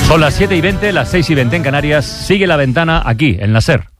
Son las 7:20, las 6:20 en Canarias. Sigue La Ventana aquí, en la SER.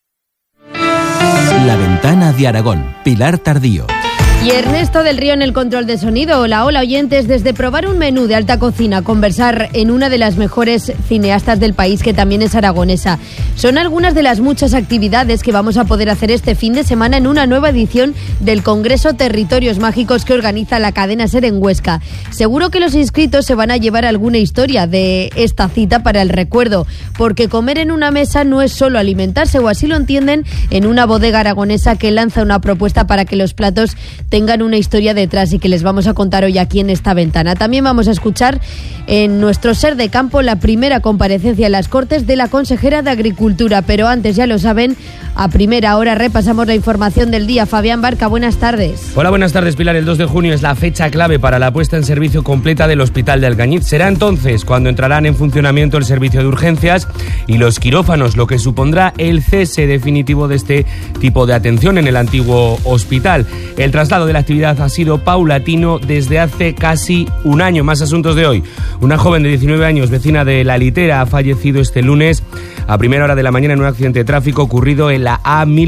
La Ventana de Aragón, Pilar Tardío. Y Ernesto del Río en el control de sonido. Hola, hola oyentes. Desde probar un menú de alta cocina, conversar en una de las mejores cineastas del país, que también es aragonesa. Son algunas de las muchas actividades que vamos a poder hacer este fin de semana en una nueva edición del Congreso Territorios Mágicos que organiza la cadena SER en Huesca. Seguro que los inscritos se van a llevar alguna historia de esta cita para el recuerdo, porque comer en una mesa no es solo alimentarse, o así lo entienden en una bodega aragonesa que lanza una propuesta para que los platos tengan una historia detrás y que les vamos a contar hoy aquí en esta ventana. También vamos a escuchar en nuestro SER de Campo la primera comparecencia en las Cortes de la consejera de Agricultura, pero antes, ya lo saben, a primera hora repasamos la información del día. Fabián Barca, buenas tardes. Hola, buenas tardes, Pilar. El 2 de junio es la fecha clave para la puesta en servicio completa del Hospital de Alcañiz. Será entonces cuando entrarán en funcionamiento el servicio de urgencias y los quirófanos, lo que supondrá el cese definitivo de este tipo de atención en el antiguo hospital. El traslado de la actividad ha sido paulatino desde hace casi un año. Más asuntos de hoy. Una joven de 19 años, vecina de La Litera, ha fallecido este lunes a primera hora de la mañana en un accidente de tráfico ocurrido en la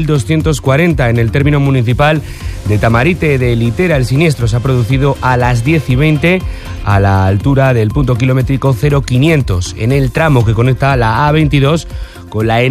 A1240 en el término municipal de Tamarite de Litera. El siniestro se ha producido a las 10:20 a la altura del punto kilométrico 0500 en el tramo que conecta la A22 con la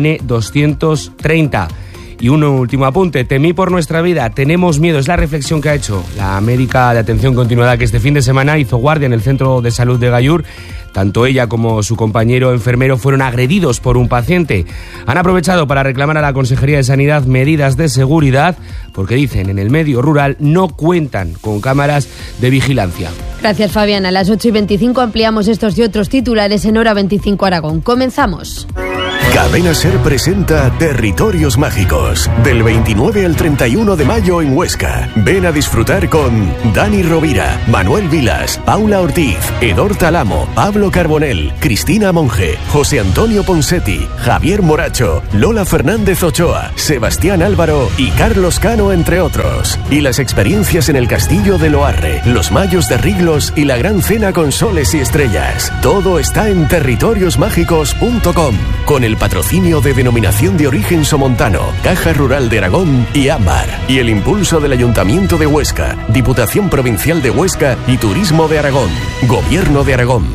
N230. Y un último apunte, temí por nuestra vida, tenemos miedo, es la reflexión que ha hecho la médica de atención continuada que este fin de semana hizo guardia en el centro de salud de Gallur. Tanto ella como su compañero enfermero fueron agredidos por un paciente. Han aprovechado para reclamar a la Consejería de Sanidad medidas de seguridad, porque dicen en el medio rural no cuentan con cámaras de vigilancia. Gracias, Fabián. A las 8:25 ampliamos estos y otros titulares en Hora 25 Aragón. Comenzamos. Cadena SER presenta Territorios Mágicos, del 29 al 31 de mayo en Huesca. Ven a disfrutar con Dani Rovira, Manuel Vilas, Paula Ortiz, Edor Talamo, Pablo Carbonell, Cristina Monge, José Antonio Ponsetti, Javier Moracho, Lola Fernández Ochoa, Sebastián Álvaro y Carlos Cano, entre otros. Y las experiencias en el Castillo de Loarre, los Mayos de Riglos y la Gran Cena con Soles y Estrellas. Todo está en territoriosmágicos.com, con el patrocinio de Denominación de Origen Somontano, Caja Rural de Aragón y Ámbar, y el impulso del Ayuntamiento de Huesca, Diputación Provincial de Huesca y Turismo de Aragón, Gobierno de Aragón.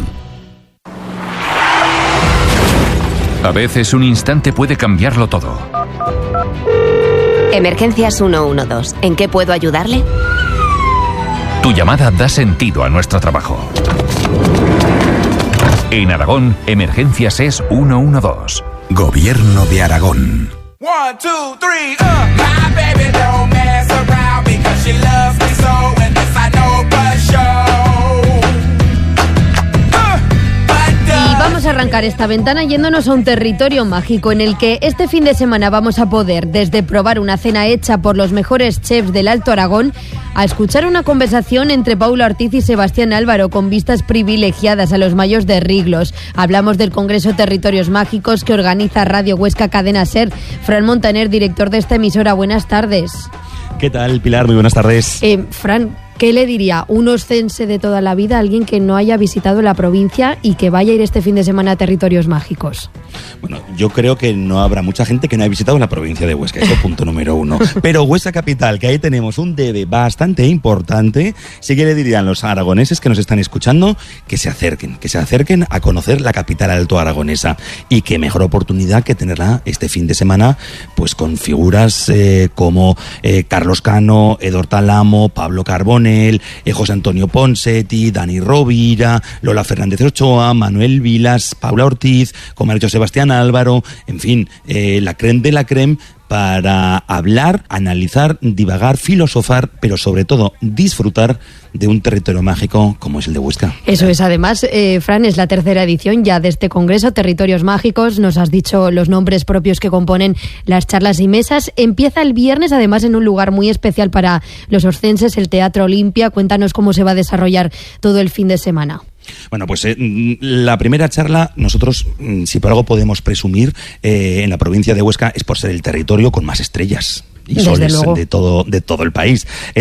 A veces un instante puede cambiarlo todo. Emergencias 112. ¿En qué puedo ayudarle? Tu llamada da sentido a nuestro trabajo. En Aragón, Emergencias es 112. Gobierno de Aragón. 1, 2, 3, My baby don't mess around because she loves me so, and this I know for sure. Y vamos a arrancar esta ventana yéndonos a un territorio mágico en el que este fin de semana vamos a poder desde probar una cena hecha por los mejores chefs del Alto Aragón a escuchar una conversación entre Paula Ortiz y Sebastián Álvaro con vistas privilegiadas a los Mayos de Riglos. Hablamos del Congreso Territorios Mágicos que organiza Radio Huesca Cadena SER. Fran Montaner, director de esta emisora, buenas tardes. ¿Qué tal, Pilar? Muy buenas tardes. Fran, ¿qué le diría un oscense de toda la vida a alguien que no haya visitado la provincia y que vaya a ir este fin de semana a Territorios Mágicos? Bueno, yo creo que no habrá mucha gente que no haya visitado la provincia de Huesca, eso punto número 1. Pero Huesca capital, que ahí tenemos un debe bastante importante, sí que le dirían los aragoneses que nos están escuchando que se acerquen a conocer la capital alto aragonesa. Y qué mejor oportunidad que tenerla este fin de semana, pues con figuras como Carlos Cano, Edor Talamo, Pablo Carbonell, José Antonio Ponsetti, Dani Rovira, Lola Fernández Ochoa, Manuel Vilas, Paula Ortiz, como ha dicho Sebastián Álvaro, en fin, la crème de la crème para hablar, analizar, divagar, filosofar, pero sobre todo disfrutar de un territorio mágico como es el de Huesca. Eso es, además, Fran, es la tercera edición ya de este Congreso Territorios Mágicos. Nos has dicho los nombres propios que componen las charlas y mesas. Empieza el viernes, además, en un lugar muy especial para los oscenses, el Teatro Olimpia. Cuéntanos cómo se va a desarrollar todo el fin de semana. Bueno, pues la primera charla, nosotros, si por algo podemos presumir, en la provincia de Huesca, es por ser el territorio con más estrellas y soles de todo el país. Entonces,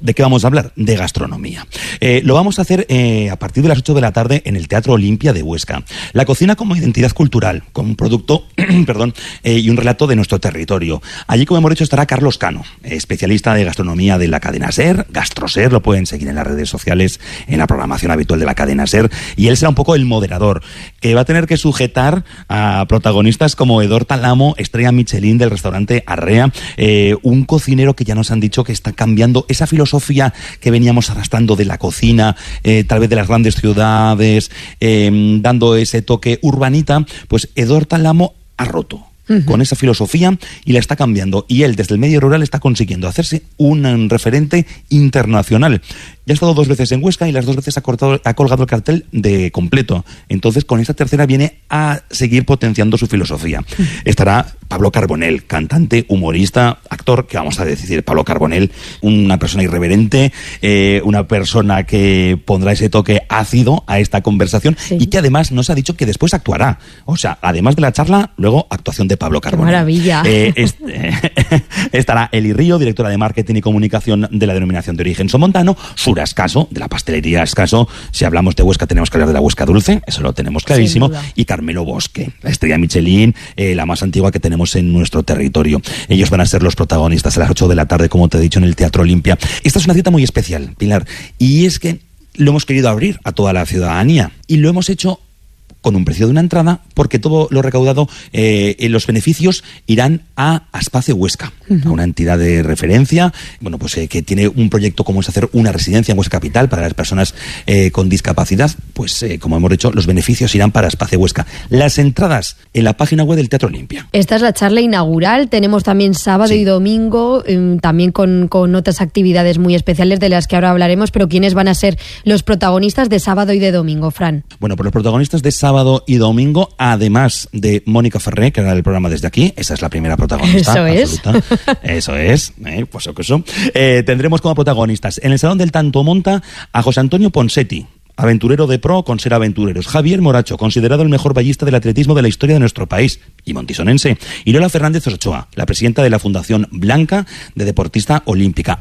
¿De qué vamos a hablar? De gastronomía. Lo vamos a hacer a partir de las 8 de la tarde en el Teatro Olimpia de Huesca. La cocina como identidad cultural, como un producto y un relato de nuestro territorio. Allí, como hemos dicho, estará Carlos Cano, especialista de gastronomía de la cadena SER, GastroSER, lo pueden seguir en las redes sociales, en la programación habitual de la cadena SER, y él será un poco el moderador, que va a tener que sujetar a protagonistas como Edor Talamo, estrella Michelin del restaurante Arrea, un cocinero que ya nos han dicho que está cambiando esa filosofía que veníamos arrastrando de la cocina, tal vez de las grandes ciudades, dando ese toque urbanita, pues Edor Talamo ha roto con esa filosofía y la está cambiando, y él desde el medio rural está consiguiendo hacerse un referente internacional. Ya ha estado 2 veces en Huesca y las 2 veces ha colgado el cartel de completo. Entonces, con esta tercera viene a seguir potenciando su filosofía. Estará Pablo Carbonell, cantante, humorista, actor, que vamos a decir, Pablo Carbonell, una persona irreverente, una persona que pondrá ese toque ácido a esta conversación, y que además nos ha dicho que después actuará. O sea, además de la charla, luego actuación de Pablo Carbonell. ¡Qué maravilla! Estará Eli Río, directora de Marketing y Comunicación de la Denominación de Origen Somontano, Sura Escaso, de la pastelería Escaso. Si hablamos de Huesca, tenemos que hablar de la Huesca Dulce, eso lo tenemos clarísimo. Y Carmelo Bosque, la estrella Michelin, la más antigua que tenemos en nuestro territorio. Ellos van a ser los protagonistas a las 8 de la tarde, como te he dicho, en el Teatro Olimpia. Esta es una cita muy especial, Pilar, y es que lo hemos querido abrir a toda la ciudadanía, y lo hemos hecho con un precio de una entrada, porque todo lo recaudado, los beneficios irán a Aspace Huesca, a una entidad de referencia, bueno, pues que tiene un proyecto como es hacer una residencia en Huesca Capital para las personas con discapacidad. Pues como hemos dicho, los beneficios irán para Aspace Huesca. Las entradas en la página web del Teatro Olimpia. Esta es la charla inaugural, tenemos también sábado y domingo, también con otras actividades muy especiales de las que ahora hablaremos, pero ¿quiénes van a ser los protagonistas de sábado y de domingo, Fran? Bueno, pues los protagonistas de sábado y domingo, además de Mónica Ferré, que era el programa desde aquí, esa es la primera protagonista. Eso es, pues eso. Tendremos como protagonistas en el Salón del Tanto Monta a José Antonio Ponsetti, aventurero de pro con Ser Aventureros; Javier Moracho, considerado el mejor ballista del atletismo de la historia de nuestro país y montisonense; y Lola Fernández Ochoa, la presidenta de la Fundación Blanca de Deportista Olímpica.